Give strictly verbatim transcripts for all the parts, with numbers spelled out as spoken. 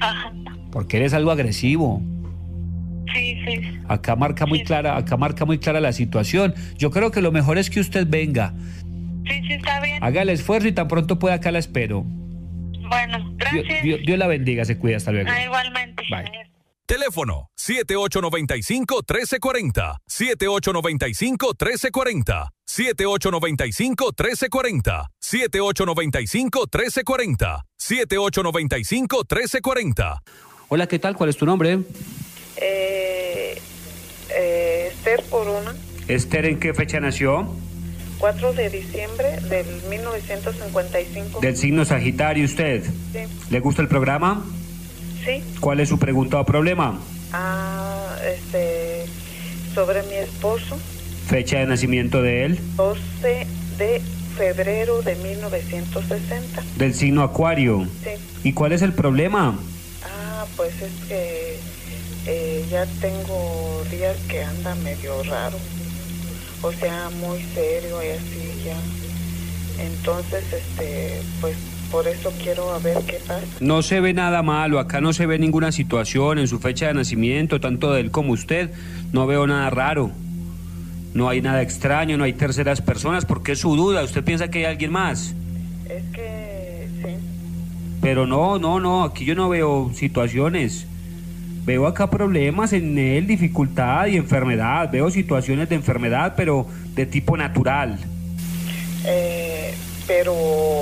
Ajá. Porque eres algo agresivo. Sí, sí. Acá marca muy Sí. clara, acá marca muy clara la situación. Yo creo que lo mejor es que usted venga, Sí, sí, está bien. haga el esfuerzo y tan pronto pueda acá la espero. Bueno, Dios, gracias. Dios- Dios la bendiga, se cuida, hasta luego. Ah, igualmente. Bye. Adiós. Teléfono siete ocho nueve cinco, uno tres cuatro cero, siete ocho nueve cinco, uno tres cuatro cero, siete ocho nueve cinco, uno tres cuatro cero, siete ocho nueve cinco, uno tres cuatro cero, siete ocho nueve cinco, uno tres cuatro cero. Hola, ¿qué tal? ¿Cuál es tu nombre? Eh, eh, Esther Corona, Esther, ¿en qué fecha nació? cuatro de diciembre del mil novecientos cincuenta y cinco. Del signo Sagitario, ¿usted? Sí. ¿Le gusta el programa? Sí. ¿Cuál es su pregunta o problema? Ah, este, sobre mi esposo, Fecha de nacimiento de él, doce de febrero de mil novecientos sesenta. del signo Acuario. Sí. ¿Y cuál es el problema? Ah, pues es que eh, ya tengo días que anda medio raro, o sea, muy serio y así ya. Entonces, este, pues por eso quiero a ver qué pasa. No se ve nada malo, acá no se ve ninguna situación en su fecha de nacimiento, tanto de él como usted. No veo nada raro. No hay nada extraño, no hay terceras personas. ¿Por qué su duda? ¿Usted piensa que hay alguien más? Es que sí. Pero no, no, no, aquí yo no veo situaciones. Veo acá problemas en él, dificultad y enfermedad. Veo situaciones de enfermedad, pero de tipo natural. Eh, pero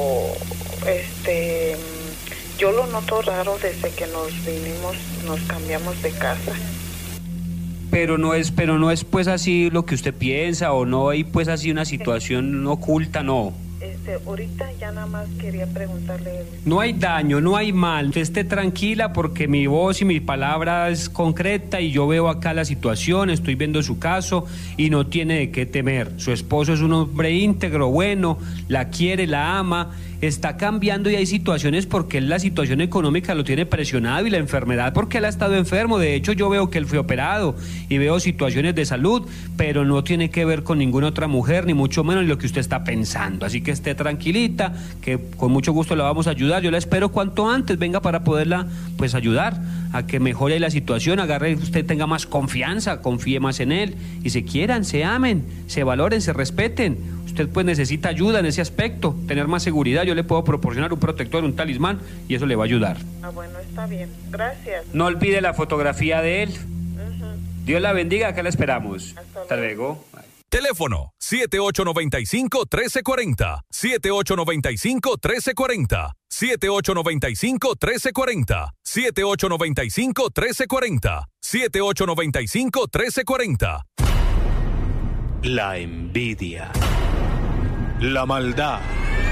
este yo lo noto raro desde que nos vinimos, nos cambiamos de casa. Pero no es, pero no es pues así lo que usted piensa, o no hay pues así una situación oculta, no. Este, ahorita ya nada más quería preguntarle. No hay daño, no hay mal. Usted esté tranquila porque mi voz y mi palabra es concreta y yo veo acá la situación, estoy viendo su caso y no tiene de qué temer. Su esposo es un hombre íntegro, bueno, la quiere, la ama, está cambiando y hay situaciones porque él la situación económica lo tiene presionado y la enfermedad porque él ha estado enfermo. De hecho, yo veo que él fue operado y veo situaciones de salud, pero no tiene que ver con ninguna otra mujer, ni mucho menos lo que usted está pensando. Así que esté tranquilita, que con mucho gusto la vamos a ayudar. Yo la espero cuanto antes venga para poderla pues ayudar a que mejore la situación, agarre, usted tenga más confianza, confíe más en él y se quieran, se amen, se valoren, se respeten. Usted pues necesita ayuda en ese aspecto, tener más seguridad. Yo le puedo proporcionar un protector, un talismán y eso le va a ayudar. Ah, bueno, está bien. Gracias. No olvide la fotografía de él. Ujú. Dios la bendiga, acá la esperamos. Hasta Hasta luego. Teléfono siete ocho nueve cinco, uno tres cuatro cero, siete ocho nueve cinco, uno tres cuatro cero, siete ocho nueve cinco, uno tres cuatro cero, siete ocho nueve cinco, uno tres cuatro cero, siete ocho nueve cinco, uno tres cuatro cero. La envidia, la maldad.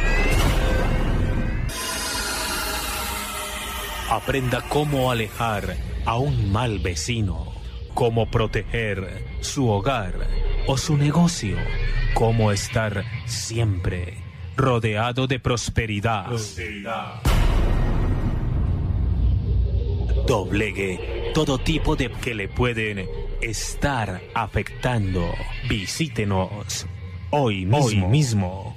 Aprenda cómo alejar a un mal vecino, cómo proteger su hogar o su negocio, cómo estar siempre rodeado de prosperidad. prosperidad. Doblegue todo tipo de que le pueden estar afectando. Visítenos hoy mismo. Hoy mismo.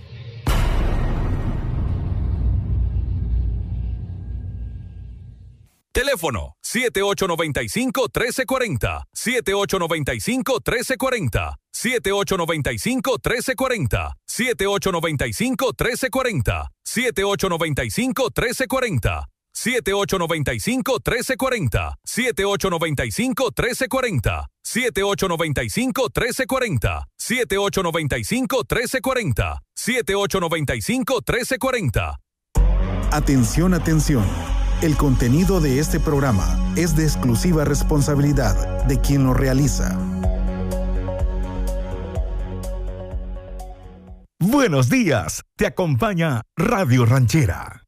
Teléfono siete ocho nueve cinco, uno tres cuatro cero, siete ocho nueve cinco, uno tres cuatro cero, siete ocho nueve cinco, uno tres cuatro cero, siete ocho nueve cinco, uno tres cuatro cero, siete ocho nueve cinco, uno tres cuatro cero, siete ocho nueve cinco, uno tres cuatro cero, siete ocho nueve cinco, uno tres cuatro cero, siete ocho nueve cinco, uno tres cuatro cero, siete ocho nueve cinco, uno tres cuatro cero, siete ocho nueve cinco, uno tres cuatro cero. Atención, atención. El contenido de este programa es de exclusiva responsabilidad de quien lo realiza. Buenos días, te acompaña Radio Ranchera.